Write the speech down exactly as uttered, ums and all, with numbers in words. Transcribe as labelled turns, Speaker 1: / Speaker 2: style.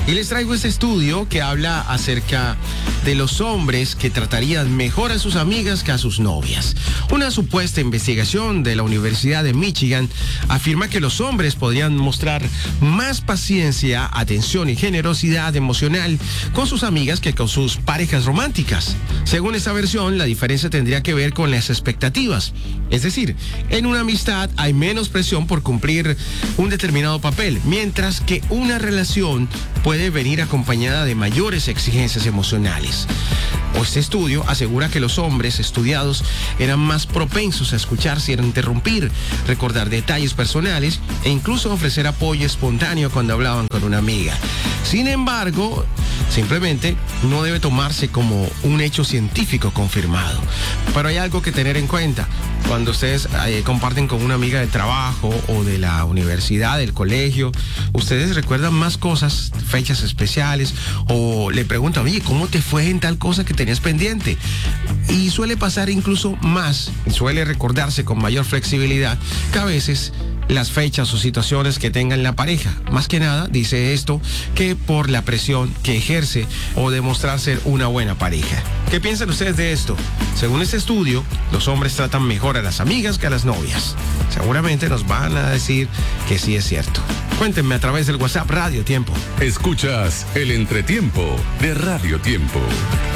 Speaker 1: Y les traigo este estudio que habla acerca de los hombres que tratarían mejor a sus amigas que a sus novias. Una supuesta investigación de la Universidad de Michigan afirma que los hombres podrían mostrar más paciencia, atención y generosidad emocional con sus amigas que con sus parejas románticas. Según esta versión, la diferencia tendría que ver con las expectativas. Es decir, en una amistad hay menos presión por cumplir un determinado papel, mientras que una relación puede venir acompañada de mayores exigencias emocionales. Este estudio asegura que los hombres estudiados eran más propensos a escuchar sin interrumpir, recordar detalles personales e incluso ofrecer apoyo espontáneo cuando hablaban con una amiga. Sin embargo, simplemente no debe tomarse como un hecho científico confirmado. Pero hay algo que tener en cuenta. Cuando ustedes eh, comparten con una amiga de trabajo o de la universidad, del colegio, ustedes recuerdan más cosas, fechas especiales, o le preguntan, oye, ¿cómo te fue en tal cosa que tenías pendiente? Y suele pasar incluso más, suele recordarse con mayor flexibilidad que a veces las fechas o situaciones que tengan la pareja. Más que nada, dice esto, que por la presión que ejerce o demostrar ser una buena pareja. ¿Qué piensan ustedes de esto? Según este estudio, los hombres tratan mejor a las amigas que a las novias. Seguramente nos van a decir que sí es cierto. Cuéntenme a través del WhatsApp Radio Tiempo.
Speaker 2: Escuchas el entretiempo de Radio Tiempo.